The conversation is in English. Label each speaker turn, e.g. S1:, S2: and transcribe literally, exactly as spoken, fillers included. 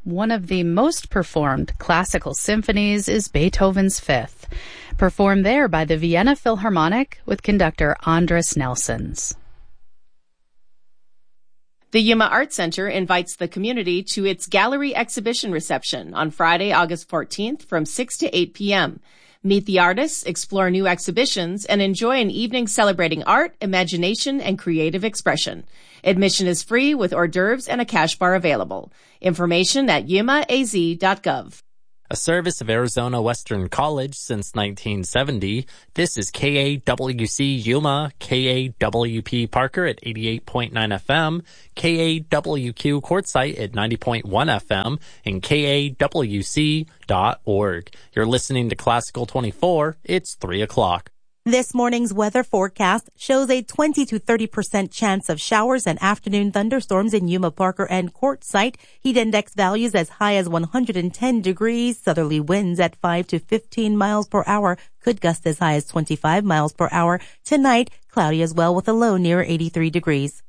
S1: One of the most performed classical symphonies is Beethoven's Fifth, performed there by the Vienna Philharmonic with conductor Andras Nelsons.
S2: The Yuma Art Center invites the community to its gallery exhibition reception on Friday, August fourteenth from six to eight p.m. Meet the artists, explore new exhibitions, and enjoy an evening celebrating art, imagination, and creative expression. Admission is free with hors d'oeuvres and a cash bar available. Information at yuma a z dot gov.
S3: A service of Arizona Western College since nineteen seventy, this is K A W C Yuma, K A W P Parker at eighty-eight point nine F M, K A W Q Quartzsite at ninety point one F M, and K A W C dot org. You're listening to Classical twenty-four. It's three o'clock.
S4: This morning's weather forecast shows a twenty to thirty percent chance of showers and afternoon thunderstorms in Yuma, Parker, and Quartzsite. Heat index values as high as one hundred ten degrees. Southerly winds at five to fifteen miles per hour could gust as high as twenty-five miles per hour. Tonight, cloudy as well with a low near eighty-three degrees.